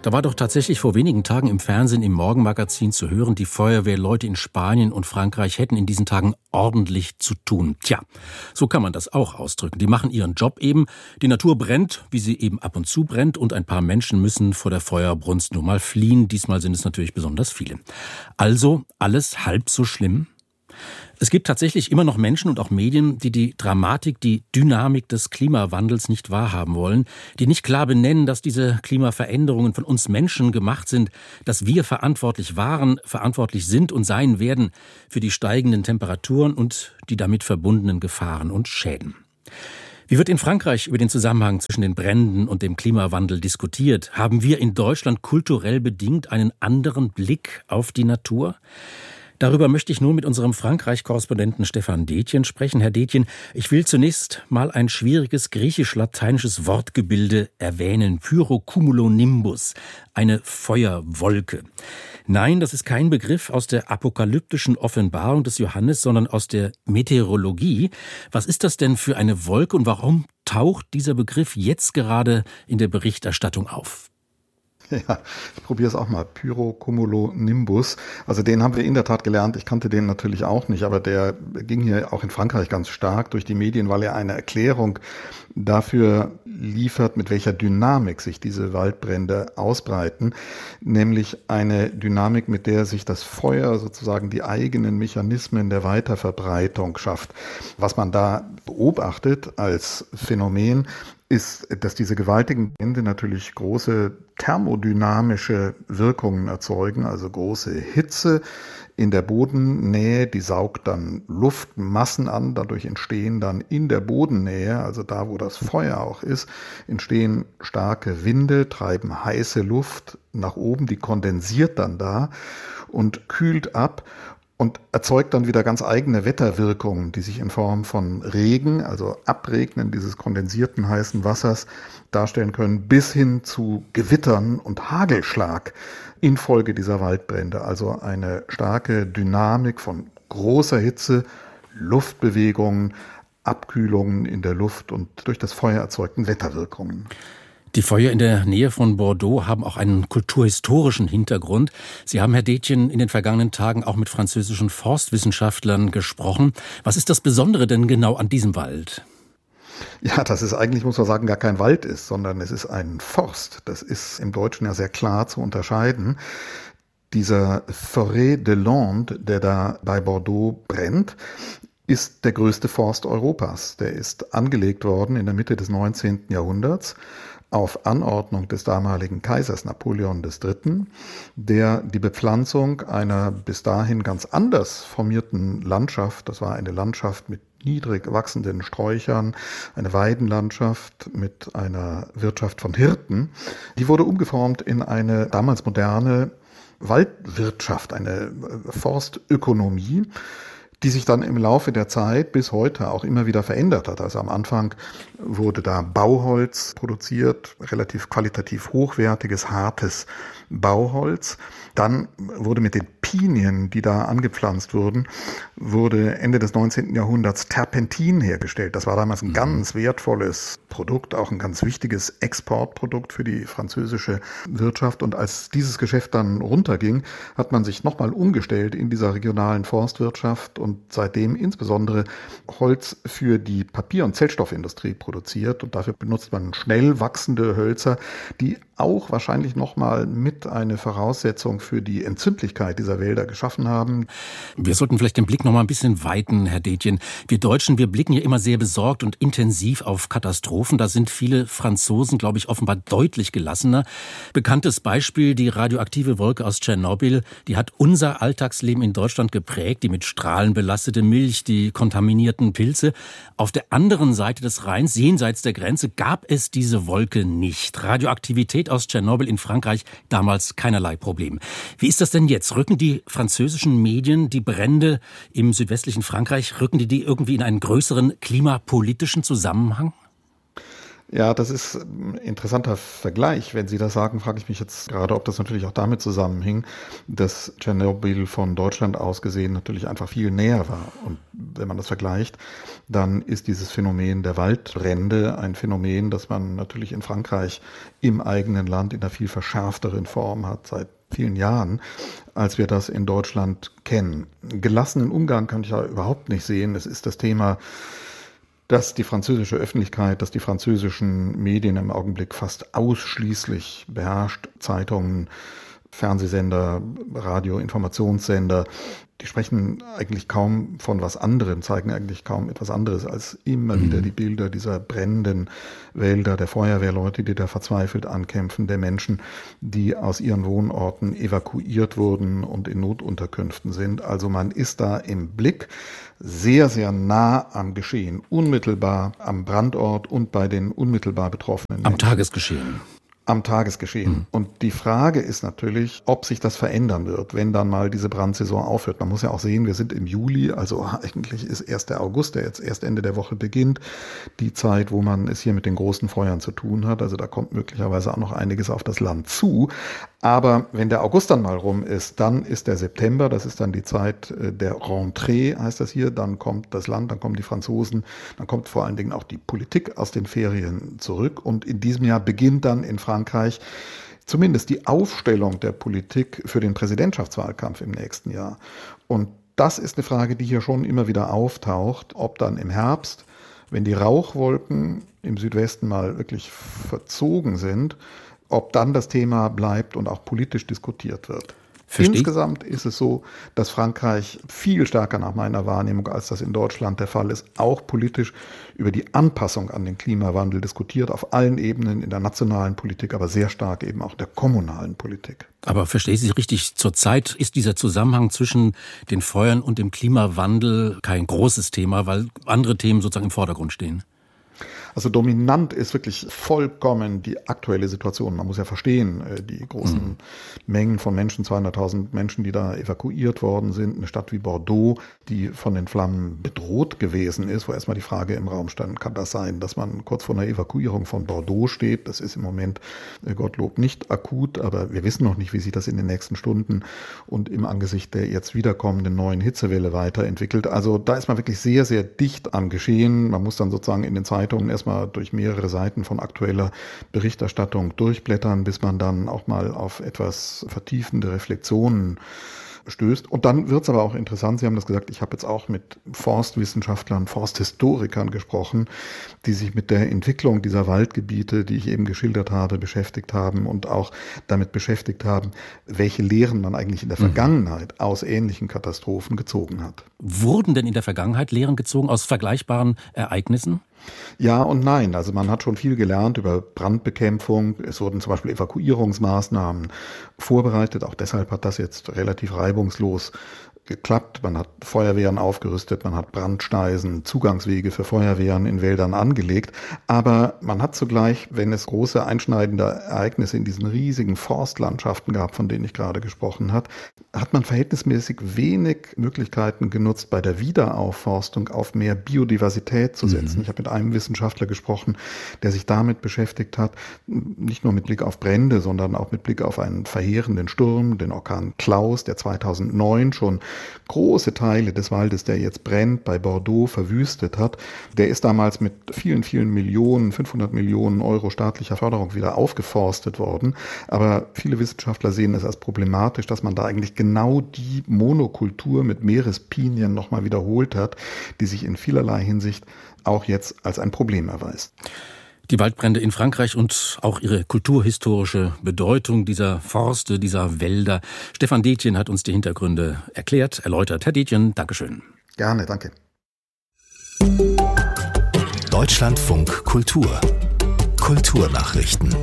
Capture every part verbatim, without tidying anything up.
Da war doch tatsächlich vor wenigen Tagen im Fernsehen im Morgenmagazin zu hören, die Feuerwehrleute in Spanien und Frankreich hätten in diesen Tagen ordentlich zu tun. Tja, so kann man das auch ausdrücken. Die machen ihren Job eben. Die Natur brennt, wie sie eben ab und zu brennt, und ein paar Menschen müssen vor der Feuerbrunst nur mal fliehen. Diesmal sind es natürlich besonders viele. Also alles halb so schlimm? Es gibt tatsächlich immer noch Menschen und auch Medien, die die Dramatik, die Dynamik des Klimawandels nicht wahrhaben wollen, die nicht klar benennen, dass diese Klimaveränderungen von uns Menschen gemacht sind, dass wir verantwortlich waren, verantwortlich sind und sein werden für die steigenden Temperaturen und die damit verbundenen Gefahren und Schäden. Wie wird in Frankreich über den Zusammenhang zwischen den Bränden und dem Klimawandel diskutiert? Haben wir in Deutschland kulturell bedingt einen anderen Blick auf die Natur? Darüber möchte ich nun mit unserem Frankreich-Korrespondenten Stefan Detjen sprechen. Herr Detjen, ich will zunächst mal ein schwieriges griechisch-lateinisches Wortgebilde erwähnen. Pyrocumulonimbus, eine Feuerwolke. Nein, das ist kein Begriff aus der apokalyptischen Offenbarung des Johannes, sondern aus der Meteorologie. Was ist das denn für eine Wolke und warum taucht dieser Begriff jetzt gerade in der Berichterstattung auf? Ja, ich probiere es auch mal. Pyrocumulonimbus. Also den haben wir in der Tat gelernt. Ich kannte den natürlich auch nicht, aber der ging hier auch in Frankreich ganz stark durch die Medien, weil er eine Erklärung dafür liefert, mit welcher Dynamik sich diese Waldbrände ausbreiten. Nämlich eine Dynamik, mit der sich das Feuer sozusagen die eigenen Mechanismen der Weiterverbreitung schafft. Was man da beobachtet als Phänomen, ist, dass diese gewaltigen Brände natürlich große thermodynamische Wirkungen erzeugen, also große Hitze in der Bodennähe, die saugt dann Luftmassen an, dadurch entstehen dann in der Bodennähe, also da, wo das Feuer auch ist, entstehen starke Winde, treiben heiße Luft nach oben, die kondensiert dann da und kühlt ab und erzeugt dann wieder ganz eigene Wetterwirkungen, die sich in Form von Regen, also Abregnen dieses kondensierten heißen Wassers, darstellen können, bis hin zu Gewittern und Hagelschlag infolge dieser Waldbrände. Also eine starke Dynamik von großer Hitze, Luftbewegungen, Abkühlungen in der Luft und durch das Feuer erzeugten Wetterwirkungen. Die Feuer in der Nähe von Bordeaux haben auch einen kulturhistorischen Hintergrund. Sie haben, Herr Detjen, in den vergangenen Tagen auch mit französischen Forstwissenschaftlern gesprochen. Was ist das Besondere denn genau an diesem Wald? Ja, dass es eigentlich, muss man sagen, gar kein Wald ist, sondern es ist ein Forst. Das ist im Deutschen ja sehr klar zu unterscheiden. Dieser Forêt de Landes, der da bei Bordeaux brennt, ist der größte Forst Europas. Der ist angelegt worden in der Mitte des neunzehnten Jahrhunderts auf Anordnung des damaligen Kaisers Napoleon der Dritte., der die Bepflanzung einer bis dahin ganz anders formierten Landschaft, das war eine Landschaft mit niedrig wachsenden Sträuchern, eine Weidenlandschaft mit einer Wirtschaft von Hirten, die wurde umgeformt in eine damals moderne Waldwirtschaft, eine Forstökonomie, die sich dann im Laufe der Zeit bis heute auch immer wieder verändert hat. Also am Anfang wurde da Bauholz produziert, relativ qualitativ hochwertiges, hartes Bauholz. Dann wurde mit den Pinien, die da angepflanzt wurden, wurde Ende des neunzehnten Jahrhunderts Terpentin hergestellt. Das war damals ein ganz wertvolles Produkt, auch ein ganz wichtiges Exportprodukt für die französische Wirtschaft. Und als dieses Geschäft dann runterging, hat man sich nochmal umgestellt in dieser regionalen Forstwirtschaft und seitdem insbesondere Holz für die Papier- und Zellstoffindustrie produziert. Und dafür benutzt man schnell wachsende Hölzer, die auch wahrscheinlich nochmal mit eine Voraussetzung für die Entzündlichkeit dieser Wälder geschaffen haben. Wir sollten vielleicht den Blick noch mal ein bisschen weiten, Herr Detjen. Wir Deutschen, wir blicken ja immer sehr besorgt und intensiv auf Katastrophen. Da sind viele Franzosen, glaube ich, offenbar deutlich gelassener. Bekanntes Beispiel, die radioaktive Wolke aus Tschernobyl, die hat unser Alltagsleben in Deutschland geprägt. Die mit Strahlen belastete Milch, die kontaminierten Pilze. Auf der anderen Seite des Rheins, jenseits der Grenze, gab es diese Wolke nicht. Radioaktivität aus Tschernobyl in Frankreich, damals keinerlei Problem. Wie ist das denn jetzt? Rücken die französischen Medien die Brände im südwestlichen Frankreich, rücken die die irgendwie in einen größeren klimapolitischen Zusammenhang? Ja, das ist ein interessanter Vergleich. Wenn Sie das sagen, frage ich mich jetzt gerade, ob das natürlich auch damit zusammenhing, dass Tschernobyl von Deutschland aus gesehen natürlich einfach viel näher war. Und wenn man das vergleicht, dann ist dieses Phänomen der Waldbrände ein Phänomen, das man natürlich in Frankreich im eigenen Land in einer viel verschärfteren Form hat seit vielen Jahren, als wir das in Deutschland kennen. Gelassenen Umgang kann ich ja überhaupt nicht sehen. Es ist das Thema, dass die französische Öffentlichkeit, dass die französischen Medien im Augenblick fast ausschließlich beherrscht, Zeitungen, Fernsehsender, Radio, Informationssender, die sprechen eigentlich kaum von was anderem, zeigen eigentlich kaum etwas anderes als immer mhm. wieder die Bilder dieser brennenden Wälder, der Feuerwehrleute, die da verzweifelt ankämpfen, der Menschen, die aus ihren Wohnorten evakuiert wurden und in Notunterkünften sind. Also man ist da im Blick sehr, sehr nah am Geschehen, unmittelbar am Brandort und bei den unmittelbar Betroffenen Am Menschen. Tagesgeschehen. Am Tagesgeschehen. Mhm. Und die Frage ist natürlich, ob sich das verändern wird, wenn dann mal diese Brandsaison aufhört. Man muss ja auch sehen, wir sind im Juli, also eigentlich ist erst der August, der jetzt erst Ende der Woche beginnt, die Zeit, wo man es hier mit den großen Feuern zu tun hat. Also da kommt möglicherweise auch noch einiges auf das Land zu. Aber wenn der August dann mal rum ist, dann ist der September, das ist dann die Zeit der Rentrée, heißt das hier, dann kommt das Land, dann kommen die Franzosen, dann kommt vor allen Dingen auch die Politik aus den Ferien zurück. Und in diesem Jahr beginnt dann in Frankreich zumindest die Aufstellung der Politik für den Präsidentschaftswahlkampf im nächsten Jahr. Und das ist eine Frage, die hier schon immer wieder auftaucht, ob dann im Herbst, wenn die Rauchwolken im Südwesten mal wirklich verzogen sind, ob dann das Thema bleibt und auch politisch diskutiert wird. Verstehe. Insgesamt ist es so, dass Frankreich viel stärker nach meiner Wahrnehmung, als das in Deutschland der Fall ist, auch politisch über die Anpassung an den Klimawandel diskutiert, auf allen Ebenen in der nationalen Politik, aber sehr stark eben auch der kommunalen Politik. Aber verstehe ich Sie richtig, zurzeit ist dieser Zusammenhang zwischen den Feuern und dem Klimawandel kein großes Thema, weil andere Themen sozusagen im Vordergrund stehen. Also dominant ist wirklich vollkommen die aktuelle Situation. Man muss ja verstehen, die großen mhm. Mengen von Menschen, zweihunderttausend Menschen, die da evakuiert worden sind. Eine Stadt wie Bordeaux, die von den Flammen bedroht gewesen ist, wo erstmal die Frage im Raum stand, kann das sein, dass man kurz vor einer Evakuierung von Bordeaux steht? Das ist im Moment, Gottlob, nicht akut, aber wir wissen noch nicht, wie sich das in den nächsten Stunden und im Angesicht der jetzt wiederkommenden neuen Hitzewelle weiterentwickelt. Also da ist man wirklich sehr, sehr dicht am Geschehen. Man muss dann sozusagen in den Zeitungen erst mal durch mehrere Seiten von aktueller Berichterstattung durchblättern, bis man dann auch mal auf etwas vertiefende Reflexionen stößt. Und dann wird es aber auch interessant, Sie haben das gesagt, ich habe jetzt auch mit Forstwissenschaftlern, Forsthistorikern gesprochen, die sich mit der Entwicklung dieser Waldgebiete, die ich eben geschildert habe, beschäftigt haben und auch damit beschäftigt haben, welche Lehren man eigentlich in der Vergangenheit aus ähnlichen Katastrophen gezogen hat. Wurden denn in der Vergangenheit Lehren gezogen aus vergleichbaren Ereignissen? Ja und nein. Also man hat schon viel gelernt über Brandbekämpfung. Es wurden zum Beispiel Evakuierungsmaßnahmen vorbereitet. Auch deshalb hat das jetzt relativ reibungslos geklappt. Man hat Feuerwehren aufgerüstet, man hat Brandsteisen, Zugangswege für Feuerwehren in Wäldern angelegt. Aber man hat zugleich, wenn es große einschneidende Ereignisse in diesen riesigen Forstlandschaften gab, von denen ich gerade gesprochen habe, hat man verhältnismäßig wenig Möglichkeiten genutzt, bei der Wiederaufforstung auf mehr Biodiversität zu setzen. Mhm. Ich habe mit einem Wissenschaftler gesprochen, der sich damit beschäftigt hat, nicht nur mit Blick auf Brände, sondern auch mit Blick auf einen verheerenden Sturm, den Orkan Klaus, der zweitausendneun schon große Teile des Waldes, der jetzt brennt, bei Bordeaux verwüstet hat. Der ist damals mit vielen, vielen Millionen, fünfhundert Millionen Euro staatlicher Förderung wieder aufgeforstet worden. Aber viele Wissenschaftler sehen es als problematisch, dass man da eigentlich genau die Monokultur mit Meerespinien nochmal wiederholt hat, die sich in vielerlei Hinsicht auch jetzt als ein Problem erweist. Die Waldbrände in Frankreich und auch ihre kulturhistorische Bedeutung dieser Forste, dieser Wälder. Stefan Detjen hat uns die Hintergründe erklärt, erläutert. Herr Detjen, Dankeschön. Gerne, danke. Deutschlandfunk Kultur. Kulturnachrichten.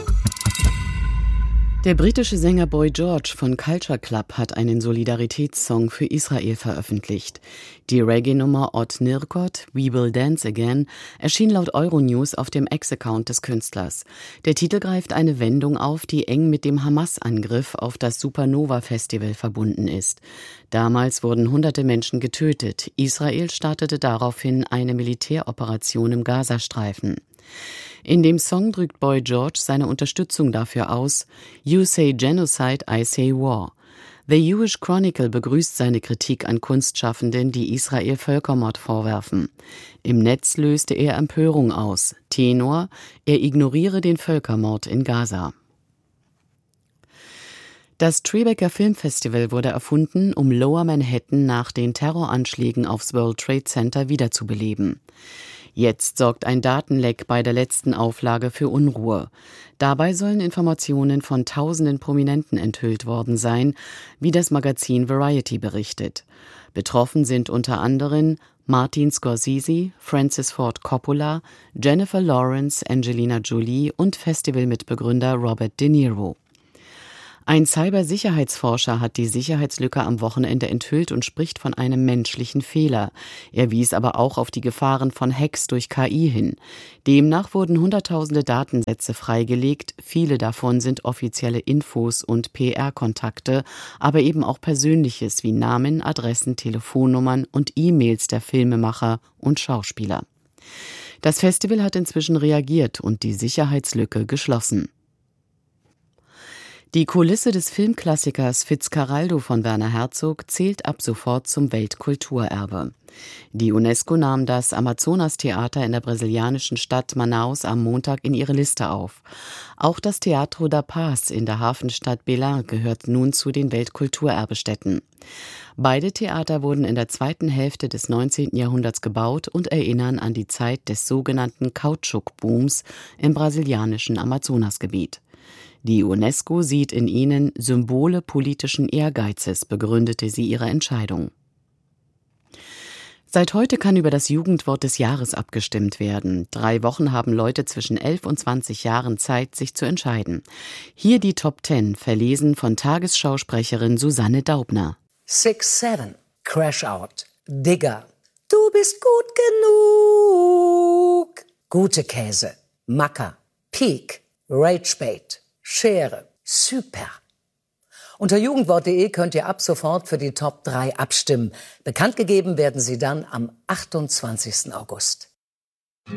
Der britische Sänger Boy George von Culture Club hat einen Solidaritätssong für Israel veröffentlicht. Die Reggae-Nummer Ot Nirkot, We Will Dance Again, erschien laut Euronews auf dem Ex-Account des Künstlers. Der Titel greift eine Wendung auf, die eng mit dem Hamas-Angriff auf das Supernova-Festival verbunden ist. Damals wurden hunderte Menschen getötet. Israel startete daraufhin eine Militäroperation im Gazastreifen. In dem Song drückt Boy George seine Unterstützung dafür aus: You say genocide, I say war. The Jewish Chronicle begrüßt seine Kritik an Kunstschaffenden, die Israel Völkermord vorwerfen. Im Netz löste er Empörung aus. Tenor: er ignoriere den Völkermord in Gaza. Das Tribeca Film Festival wurde erfunden, um Lower Manhattan nach den Terroranschlägen aufs World Trade Center wiederzubeleben. Jetzt sorgt ein Datenleck bei der letzten Auflage für Unruhe. Dabei sollen Informationen von tausenden Prominenten enthüllt worden sein, wie das Magazin Variety berichtet. Betroffen sind unter anderem Martin Scorsese, Francis Ford Coppola, Jennifer Lawrence, Angelina Jolie und Festivalmitbegründer Robert De Niro. Ein Cybersicherheitsforscher hat die Sicherheitslücke am Wochenende enthüllt und spricht von einem menschlichen Fehler. Er wies aber auch auf die Gefahren von Hacks durch K I hin. Demnach wurden hunderttausende Datensätze freigelegt. Viele davon sind offizielle Infos und P R-Kontakte, aber eben auch Persönliches wie Namen, Adressen, Telefonnummern und E-Mails der Filmemacher und Schauspieler. Das Festival hat inzwischen reagiert und die Sicherheitslücke geschlossen. Die Kulisse des Filmklassikers Fitzcarraldo von Werner Herzog zählt ab sofort zum Weltkulturerbe. Die UNESCO nahm das Amazonas-Theater in der brasilianischen Stadt Manaus am Montag in ihre Liste auf. Auch das Teatro da Paz in der Hafenstadt Belém gehört nun zu den Weltkulturerbestätten. Beide Theater wurden in der zweiten Hälfte des neunzehnten Jahrhunderts gebaut und erinnern an die Zeit des sogenannten Kautschuk-Booms im brasilianischen Amazonasgebiet. Die UNESCO sieht in ihnen Symbole politischen Ehrgeizes, begründete sie ihre Entscheidung. Seit heute kann über das Jugendwort des Jahres abgestimmt werden. Drei Wochen haben Leute zwischen elf und zwanzig Jahren Zeit, sich zu entscheiden. Hier die Top Ten, verlesen von Tagesschausprecherin Susanne Daubner. Six Seven, Crash Out, Digger, du bist gut genug. Gute Käse, Macker, Peak, Ragebait, Schere, super. Unter jugendwort punkt de könnt ihr ab sofort für die Top drei abstimmen. Bekannt gegeben werden sie dann am achtundzwanzigsten August.